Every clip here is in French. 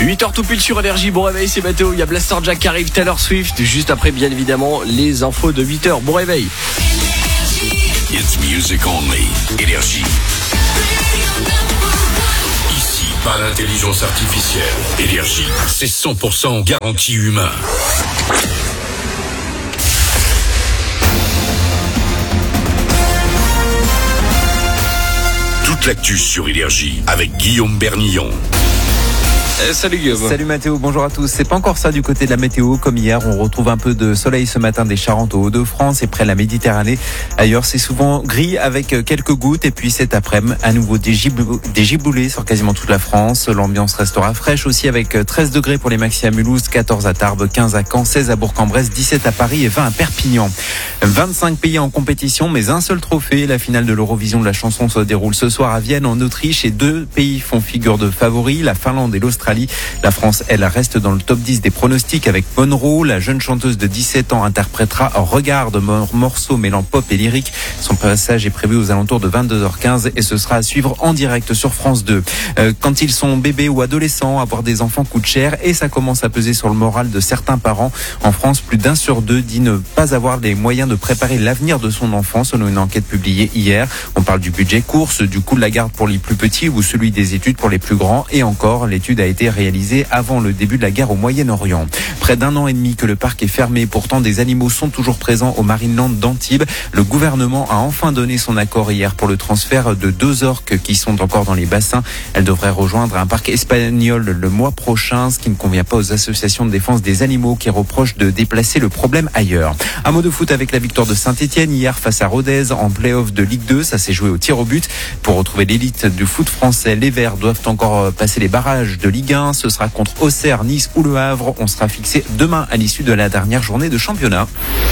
8h tout pile sur Énergie. Bon réveil, c'est Mathéo. Il y a Blaster Jack qui arrive, Taylor Swift. Juste après, bien évidemment, les infos de 8h. Bon réveil. It's music only. Énergie. Ici, pas d'intelligence artificielle. Énergie, c'est 100% garantie humain. Toute l'actu sur Énergie avec Guillaume Bernillon. Salut Guillaume. Salut Mathéo, bonjour à tous. C'est pas encore ça du côté de la météo. Comme hier, on retrouve un peu de soleil ce matin des Charentes aux Hauts-de-France et près de la Méditerranée. Ailleurs, c'est souvent gris avec quelques gouttes. Et puis cet après-midi, à nouveau des giboulées sur quasiment toute la France. L'ambiance restera fraîche aussi avec 13 degrés pour les maxi à Mulhouse, 14 à Tarbes, 15 à Caen, 16 à Bourg-en-Bresse, 17 à Paris et 20 à Perpignan. 25 pays en compétition, mais un seul trophée. La finale de l'Eurovision de la chanson se déroule ce soir à Vienne, en Autriche. Et 2 pays font figure de favoris, la Finlande et l'Australie. La France, elle, reste dans le top 10 des pronostics avec Monroe. La jeune chanteuse de 17 ans interprétera Regarde, morceau mêlant pop et lyrique. Son passage est prévu aux alentours de 22h15 et ce sera à suivre en direct sur France 2. Quand ils sont bébés ou adolescents, avoir des enfants coûte cher et ça commence à peser sur le moral de certains parents. En France, plus d'1 sur 2 dit ne pas avoir les moyens de préparer l'avenir de son enfant, selon une enquête publiée hier. On parle du budget course, du coût de la garde pour les plus petits ou celui des études pour les plus grands. Et encore, l'étude a été réalisée avant le début de la guerre au Moyen-Orient. Près d'1 an et demi que le parc est fermé, pourtant des animaux sont toujours présents au Marineland d'Antibes. Le gouvernement a enfin donné son accord hier pour le transfert de 2 orques qui sont encore dans les bassins. Elles devraient rejoindre un parc espagnol le mois prochain, ce qui ne convient pas aux associations de défense des animaux qui reprochent de déplacer le problème ailleurs. Un mot de foot avec la victoire de Saint-Etienne hier face à Rodez en play-off de Ligue 2. Ça s'est joué au tir au but. Pour retrouver l'élite du foot français, les Verts doivent encore passer les barrages de Ligue 1. Ce sera contre Auxerre, Nice ou Le Havre. On sera fixé demain à l'issue de la dernière journée de championnat.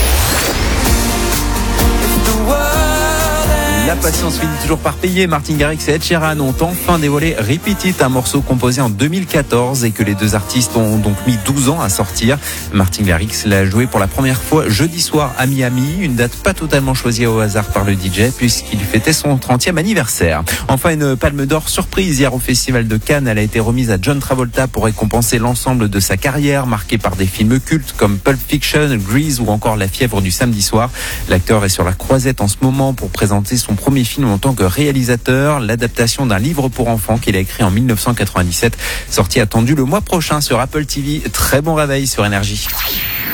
La patience finit toujours par payer. Martin Garrix et Ed Sheeran ont enfin dévoilé Repeat It, un morceau composé en 2014 et que les 2 artistes ont donc mis 12 ans à sortir. Martin Garrix l'a joué pour la première fois jeudi soir à Miami, une date pas totalement choisie au hasard par le DJ puisqu'il fêtait son 30e anniversaire. Enfin, une palme d'or surprise hier au Festival de Cannes. Elle a été remise à John Travolta pour récompenser l'ensemble de sa carrière, marquée par des films cultes comme Pulp Fiction, Grease ou encore La fièvre du samedi soir. L'acteur est sur la croisette en ce moment pour présenter son premier film en tant que réalisateur, l'adaptation d'un livre pour enfants qu'il a écrit en 1997, sortie attendue le mois prochain sur Apple TV. Très bon réveil sur Énergie.